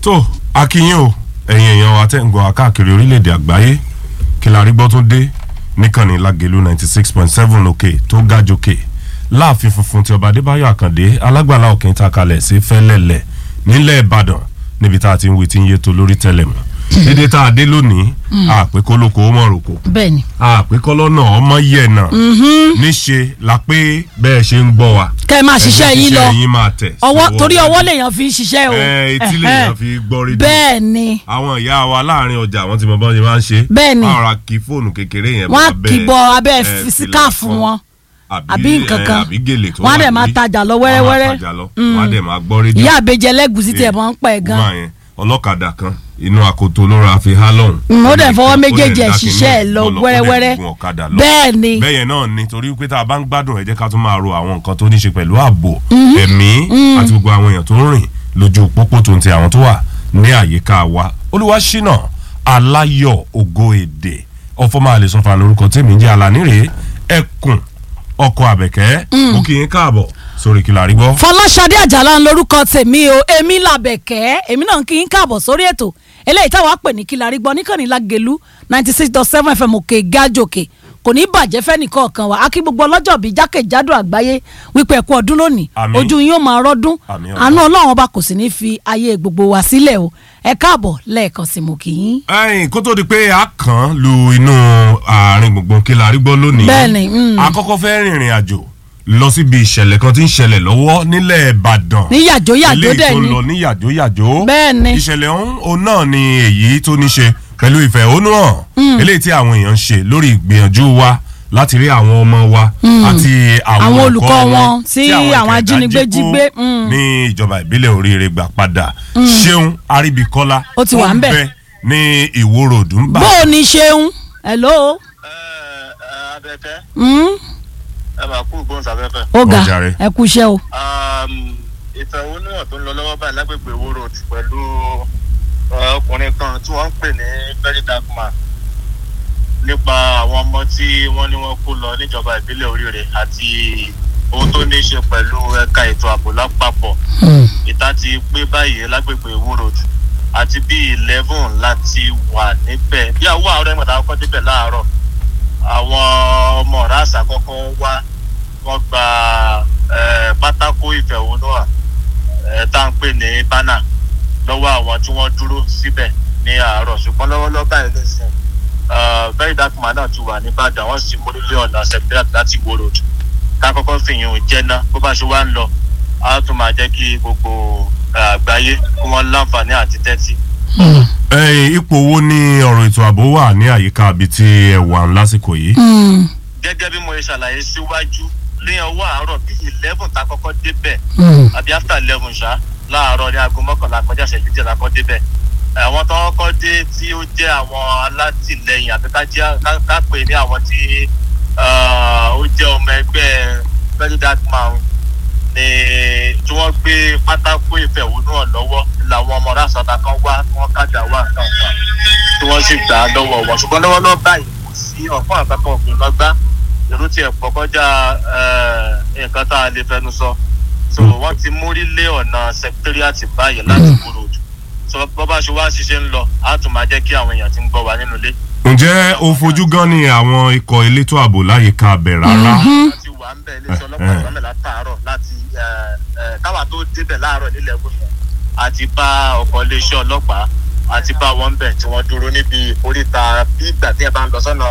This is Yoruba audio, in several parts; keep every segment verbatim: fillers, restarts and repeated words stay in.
tó akínyìn o ẹ̀yin èèyàn wa tẹ́ ń gbọ́ káàkiri orílẹ̀-èdè àgbáyé kí la rí gbọ́ tó dé níkànnì Lágelú ninety six point seven òkè tó ga jòkè láàfin funfun tí ọba Adébáyọ̀ Àkàndé alágbàlá òkè ń ta kalẹ̀ sí Fẹ́lẹ́lẹ̀ nílẹ̀ Ìbàdàn níbi tá a ti ń wí tí ń yé tó lórí tẹlẹ̀mù dédé tá a dé lónìí àpé kólókó ọmọ ròkò bẹ́ẹ̀ni àpé kọ́lọ́nà ọmọ yẹ̀nà níṣe la pé bẹ́ẹ̀ ṣe ń gbọ́ wa kẹ́ ẹ máa ṣiṣẹ́ yín lọ ọwọ́ torí ọwọ́ lèèyàn fi ń ṣiṣẹ́ o ẹ etí lèèyàn fi gbọ́ rédíò bẹ́ẹ̀ni àwọn ìyá wa láàrin ọjà wọn ti mọ bọ́n ṣe máa ń ṣe bẹ́ẹ̀ni wọ́n ra kí fóònù kékeré yẹn wọ́n kì í bọ abẹ́ fisika fún wọn àbí nǹkan kan wọ́n á dẹ̀ máa tajà lọ wẹ́rẹ́wẹ́rẹ́ wọ́n á dẹ̀ máa gbọ́ rédíò ìyá àbẹ̀jẹ̀ lẹ́gùsí tiẹ̀ mọ́ ń pẹ̀ gan ọlọ́kadà kan inú akoto ló ra fi há lọ́hùn. ó dẹ̀ fọwọ́ méjèèjì ẹ̀ ṣiṣẹ́ ẹ̀ lọ wẹ́rẹ́wẹ́rẹ́ bẹ́ẹ̀ ni. bẹ́ẹ̀ náà ni torí pé tá a bá ń gbádùn ẹ jẹ́ ká tún máa ro àwọn nǹkan tó ní ṣe pẹ̀lú ààbò ẹ̀mí àti gbogbo àwọn èèyàn tó ń rìn lójú pópó tó ń ti àwọn tó wà ní àyíká wa. Olúwaṣínà Aláyọ̀ Ògo Èdè Ọ̀fọ̀màlẹ̀ Sọ́fà lórúkọ tèmi ń jẹ́ Àlànírè ẹkùn ọkọ̀ Àbẹ̀kẹ́ mo kí yín káàbọ̀ sórí kí la rí gbọ́. Fọláṣadé Àjàlá ń lórúkọ tèmi o èmi làbẹ̀kẹ́ èmi náà kí n káàbọ̀ sórí ètò eléyìí táwa pè ní kí la rí gbọ́ níkànnì Lágelú ninety six dot seven F M òkè gájòkè kò ní bàjẹ́ fẹ́nìkọ̀ọ̀kan wa akí gbogbo ọlọ́jọ́ bíi jákèjádò àgbáyé wípé ẹ̀kú ọdún lónìí ojú yín ó máa rọ́dún àánú Ọlọ́run ọba kò sì ní fi ayé gbogbo wa sílẹ̀ o ẹ káàbọ̀ lẹ́ẹ̀kan sí mo kì í. ẹ̀yin kó tó di pé a kàn lu inú àárín gbùngbùn kí la rí gbọ́ lónìí bẹ́ẹ̀ni àkọ́kọ́ fẹ́ rìnrìn àjò lọ síbi ìṣẹ̀lẹ̀ kan tí ń ṣẹlẹ̀ lọ́wọ́ nílẹ̀ Ìbàdàn ní yàjó yàjó dẹ̀ ni eléyìí tó lọ ní yàjó yàjó bẹ́ẹ̀ni ìṣẹ̀lẹ̀ ọ̀hún náà ni èyí tó ní ṣe pẹ̀lú ìfẹ̀hónúhàn eléyìí tí àwọn èèyàn ń ṣe lórí ìgbìyànjú wa láti rí àwọn ọmọ wa àti àwọn olùkọ́ wọn tí àwọn ajínigbé jí gbé ní ìjọba ìbílẹ̀ Oríire gbà padà Ṣeun Aríbíkọ́lá ó ti wà ń bẹ̀ ní Ìwó Road ń bà. bó o ní Ṣeun hello. Abẹ́kẹ́ ẹ máa kú ìgbóhùnsáfẹ́fẹ́. ó ga ẹ kú iṣẹ́ o. ìfẹ̀hónúhàn tó ń lọ lọ́wọ́ báyìí lágbègbè Ìwó Road pẹ̀lú ọkùnrin kan tí wọ́n ń pè ní very dark man nípa àwọn ọmọ tí wọ́n ní wọ́n kó lọ níjọba ìbílẹ̀ Oríire àti ohun tó ní í ṣe pẹ̀lú ẹ̀ka ètò ààbò lápapọ̀. ìta ti pé báyìí lágbègbè Ìwó Road àti bíi eleven láti wà níbẹ̀ bí àwọn àárọ̀ ìmọ̀ta kọ́kọ́ débẹ̀ láàárọ̀ àwọn ọmọ ràṣà kọ́kọ́ wá wọ́n gba pátákó ìfẹ̀hónúhàn tá à ń pè ní bánà lọ́wọ́ àwọn tí wọ́n dúró síbẹ̀ ní àárọ̀ ṣùgbọ́n lọ́wọ́lọ́wọ́ báyìí lẹ́sìn very dark man náà ti wà nìbàdàn wọ́n sì mú nílé ọ̀nà secretariat láti Ìwó Road ká kọ́kọ́ fìyàn jẹ́ná bó bá ṣe wá ń lọ á tún máa jẹ́ kí gbogbo àgbáyé kí wọ́n láǹfààní àti tẹ́tí. ipò wo ni ọ̀rọ̀ ètò ààbò wà ní àyíká ibi tí ẹ wà lásìkò yìí. gẹ́gẹ́ bí mo ṣe ṣàlàyé síwájú ní ọwọ́ àárọ̀ bí eleven ta kọ́kọ́ débẹ̀ àbí after eleven ṣá láàárọ̀ ní aago mọ́kànlá kọjá ìṣẹ́jú díẹ̀ la kọ́ débẹ̀ àwọn tó kọ́kọ́ dé tí ó jẹ́ àwọn alátìlẹyìn àti ká pè ní àwọn tí ó jẹ́ ọmọ ẹgbẹ́ very dark man ni tí wọ́n gbé pátákó ìfẹ̀hónúhàn lọ́wọ́ làwọn ọmọ rásọ̀tà kan wá tí wọ́n kájà wá nǹkan kan tí wọ́n sì gbà á lọ́wọ́ wọn ṣùgbọ́n lọ́wọ́lọ́wọ́ báyìí kò sí ọ̀fọ́n àkàkọ́ òkùnrin lọ́gbá èrò tí ẹ̀ pọ̀ kọjá nǹkan tá a lè fẹnu sọ so wọ́n ti mórí lé ọ̀nà secretariat báyìí láti Ìwó Road so bọ́ bá ṣe wá ṣiṣẹ́ ń lọ á tún máa jẹ́ kí àwọn èèyàn ti ń gbọ́ wa nínú ilé. ǹjẹ́ o fojú gan ni àwọn ikọ̀ elétò ààbò láyìíká abẹ̀ rárá. láti wà ń bẹ̀ iléeṣẹ́ ọlọ́pàá ìgbàmẹ̀ látàárọ̀ láti káwa tó débẹ̀ láàárọ̀ nílẹ̀ gómìnà àti bá ọkọ̀ iléeṣẹ́ ọlọ́pàá àti bá wọn bẹ̀ tí wọ́n dúró níbi oríta bí ìgbà tí ẹ bá ń lọ sọ́nà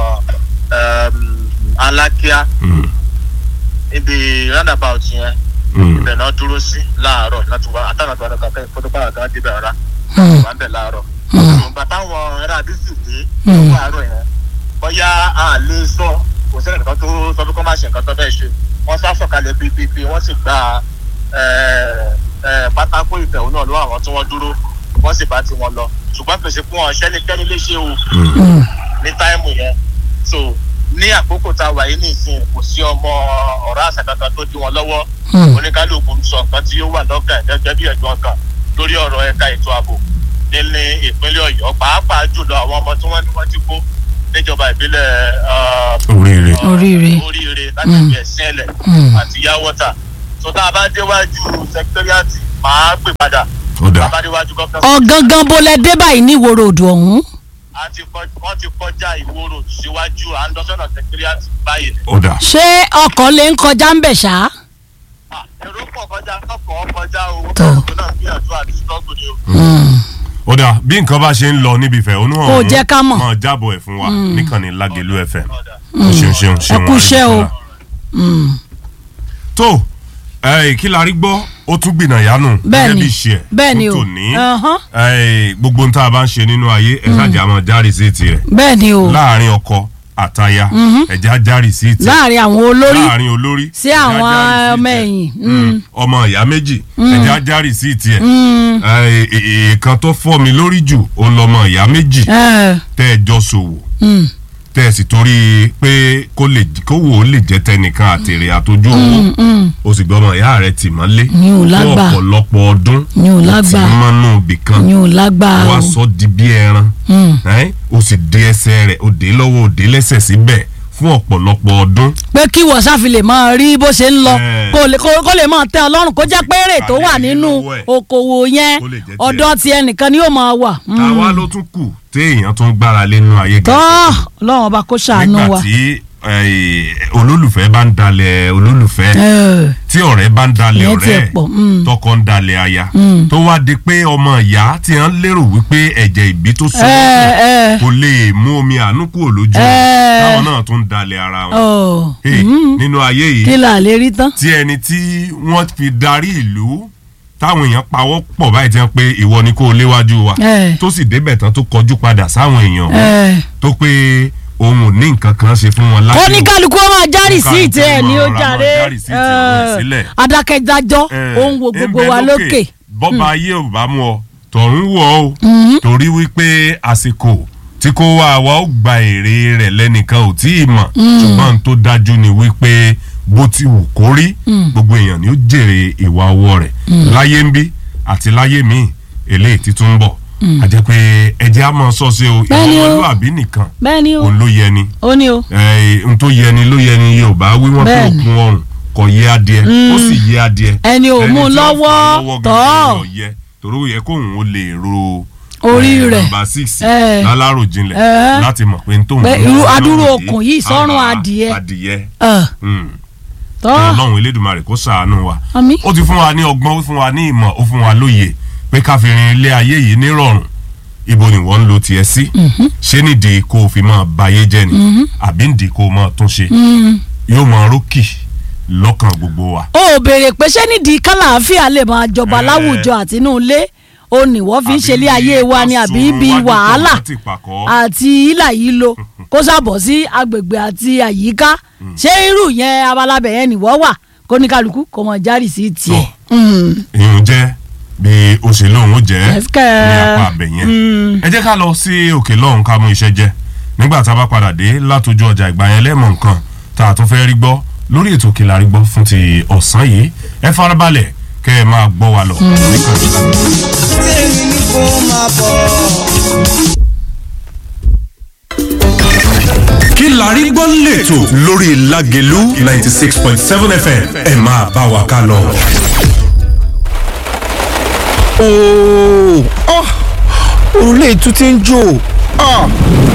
Alákíá níbi roundabout yẹn ibẹ̀ náà dúró sí láàárọ̀ láti wá àtàwọn àgbàdo kankan fọdọ́pàá kan débẹ̀ rárá wà ń bẹ̀ láàárọ̀. ìgbà táwọn ará àdúgbò dé lọ́wọ́ àárọ̀ yẹn bóyá a lè sọ kò sẹ́ni nǹkan tó sọ pé kó má ṣe nǹkan tó fẹ́ ṣe wọ́n sá sọ̀kalẹ̀ pípípí wọ́n sì gba pátákó ìfẹ̀hónúhàn lọ́wọ́ àwọn tí wọ́n dúró wọ́n sì bá tiwọn lọ ṣùgbọ́n pèsè fún wọn ṣẹ́nikẹ́ni léṣe o ní táìmù yẹn so ní àkókò tá a wà yìí nìsín kò sí ọmọ ọ̀rọ̀ àṣà kankan tó dí wọn lọ́wọ́ oníkálukú sọ nǹkan tí ó wà lọ́kàn gẹ́gẹ́ bí ẹ̀gbọ́n kan lórí ọ̀rọ̀ ẹ̀ka ètò ààbò nílé ìpínlẹ̀ Ọ̀yọ́ pàápàá jùlọ àwọn ọmọ tí wọ́n ní wọ́n ti kó níjọba ìbílẹ̀ Oríire láti fi ẹ̀sìn ẹ̀lẹ̀ àti Yáwọ́tà so tá a bá déwájú secretariat máa pè padà abáríwájú gọ́fẹ́. ọ̀gangan bolẹ̀ dé báyìí ní ìwòrò òdù ọ̀hún. wọ́n ti kọjá ìwòrò síwájú àndọ́sọ̀nà sẹkírìàtì báyìí. ṣé ọkọ̀ lè ń kọjá ń bẹ̀ ṣá. èrò pọ̀ kọjá ọkọ̀ kọjá owó tó náà gbìyànjú àti sọ́gbù ni o. ó dà bí nǹkan bá ṣe ń lọ níbi ìfẹ́ onú ọ̀hún kò jẹ́ ká mọ̀ máa jábọ̀ ẹ̀ fún wa níkànnì Lágelú F M. ṣeun ṣeun ṣeun ẹ kú iṣẹ́ o. tó kí la rí gbọ́ ó tún gbìnà yánu gẹ́gẹ́ bí iṣẹ́ bẹ́ẹ̀ni o tó ní gbogbo nta bá ń ṣe nínú ayé ẹ̀ ṣáàjà máa járe sí tirẹ̀ bẹ́ẹ̀ni o láàrin ọkọ àtaya ẹ̀já járe sí tirẹ̀ láàrin àwọn olórí láàrin olórí sí àwọn ọmọ ẹ̀yìn ọmọ ìyá méjì ẹ̀já járe sí tirẹ̀ èèkan tó fọ́ mi lórí jù ó lọ́mọ ìyá méjì tẹ́ ẹ jọ ṣòwò tẹ́ ẹ sì torí pé kó lè kówó ó lè jẹ́ tẹnìkan àtèrè àtọ́jú owó o sì gbọ́mọ ìyá rẹ̀ tì mọ́lé fún ọ̀pọ̀lọpọ̀ ọdún tí mọ́nú bìkan wá sọ di bí ẹran o sì dé ẹsẹ̀ rẹ̀ o dé lọ́wọ́ o dé lẹ́sẹ̀ síbẹ̀ fún ọ̀pọ̀lọpọ̀ ọdún. pé kí wọ́n ṣáfi lè máa rí bó ṣe ń lọ kó lè máa tẹ́ ọlọ́run kó jẹ́ pé èrè tó wà nínú okòwò yẹn ọ̀dọ̀ ti ẹnìkan ni yóò máa wà. àwa ló tún kù téèyàn tó ń gbára lé nínú ayé gàdúrà. tọ́ ọlọ́run ọba kó ṣàánú wa. nígbà tí olólùfẹ́ bá ń dalẹ̀ olólùfẹ́ tí ọ̀rẹ́ bá ń dalẹ̀ ọ̀rẹ́ tọkọ ń dalẹ̀ aya tó wá di pé ọmọ ìyá tí wọ́n lérò wípé ẹ̀jẹ̀ ìbí tó sọ́wọ́ kò lè mú omi àánú kúrò lójú táwọn náà tún ń dalẹ̀ ara wọn. nínú ayé yìí kí là lè rí tán. tí ẹni tí wọ́n fi darí ìlú táwọn èèyàn pawọ́ pọ̀ báyìí tí wọ́n pé ìwọ ni kó o léwájú wa tó sì débẹ̀ tán tó kọjú padà sáwọn èèyàn tó pé òun ò ní nǹkan kan ṣe fún wọn láyé. ó ní kálukú ọmọ ajárì sí ìtẹ́ ẹ̀ ní ó jàre adákẹ́dájọ́ òun wo gbogbo wa lókè. bọ́ba ayé ò bá mú ọ tọ̀run wọ̀ ọ́ torí wípé àsìkò tí kò wá wa ó gba èrè rẹ̀ lẹ́nìkan ò tí ì mọ̀ ṣùgbọ́n tó dájú ni wípé bó ti wù kó rí gbogbo èèyàn ni ó jèrè ìwà ọwọ́ rẹ̀ láyé ń bí àti láyé míì eléyìí tí tún ń bọ̀ a jẹ́ pé ẹjẹ́ á máa sọ sí o ìwọ̀nlúwàbí nìkan òun ló yẹni n tó yẹni ló yẹni Yorùbá wí wọ́n tó kún ọrùn kò yẹ adìẹ ó sì yẹ adìẹ ẹni ò mú lọ́wọ́ tọ́ torí yẹ kóun ó lè ro orí rẹ̀ nàmbà six láláròjinlẹ̀ láti mọ̀ pé n tó ń bọ̀ irú adúrú okùn yìí sọ́run adìẹ adìẹ Ọlọ́run Elédùmarè kó ṣàánú wa ó ti fún wa ní ọgbọ́n ó fún wa ní ìmọ̀ ó fún wa lóye pé ká fi rin ilé ayé yìí nírọ̀rùn ibo ni wọ́n ń lo tiẹ̀ sí ṣé nídìí kó o fi máa bayé jẹ́ ni àbí nídìí kó o máa tún ṣe yóò máa rókì lọ́kàn gbogbo wa. ó béèrè pé ṣé nídìí kálàáfíà lè máa jọba láwùjọ àti inú ilé ó ní wọ́n fi ń ṣe ilé ayé wa ni àbí ibi wàhálà àti ìlà yìí lo kó sàbọ̀ sí agbègbè àti àyíká ṣé irú yẹn abalábẹ̀ yẹn ni wọ́n wà kó ní kálukú kó mọ̀ járì sí tiẹ̀. ìyún jẹ́ bí o ṣe lóun ó jẹ́ ní apá abẹ yẹn ẹ jẹ́ ká lọ sí òkè lọ́hùn ká mú iṣẹ́ jẹ́ nígbà tá a bá padà dé látọjú ọjà ìgbà yẹn lẹ́mọ̀ nǹkan tá a tún fẹ́ rí gbọ́ lórí ètò Kí la rí gbọ́ fún ti ọ̀sán yìí ẹ farabalẹ̀ kẹ́ ẹ máa gbọ́ wa lọ. Kí la rí gbọ́ lẹ́tọ̀ lórí Lágelú ninety six point seven F M ẹ máa bá wa ká lọ. ooo oh, òrùlé ìtú ti ń jò ah.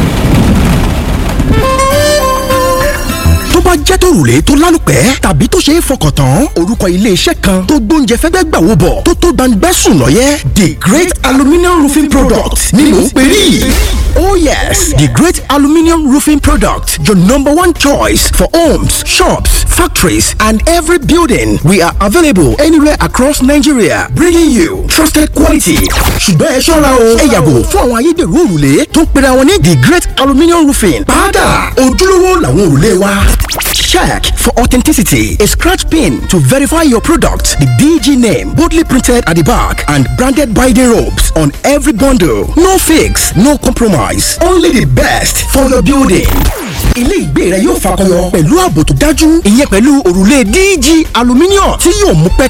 tó bá jẹ́ tòrùlé tó lálùpẹ́ tàbí tó ṣe é fọkàn tán orúkọ iléeṣẹ́ kan tó gbóúnjẹ fẹ́gbẹ́ gbà wò bọ̀ tó tó gbàǹgbẹ́ sùn lọ́yẹ́ The Great Aluminium Roofing Product ni mò ń pè rí. Oh yes, The Great Aluminium Roofing Product, your number one choice for homes, shops, factories, and every building. We are available anywhere across Nigeria, bringing you trusted quality. ṣùgbọ́n ẹ ṣọ́ra o ẹ yàgò fún àwọn ayédèrú òrùlé tó ń pera wọn ní The Great Aluminium Roofing. padà ojúlówó làwọn òrùlé wa. Check for authenticity. A scratch pin to verify your product. The D G name boldly printed at the back and branded by the ropes on every bundle. No fakes, no compromise. Only the best for your building. Ilé ìgbé rẹ yóò fakọyọ pẹ̀lú ààbò tó dájú. Ìyẹn pẹ̀lú òrùlé D G aluminium tí yóò mú pẹ́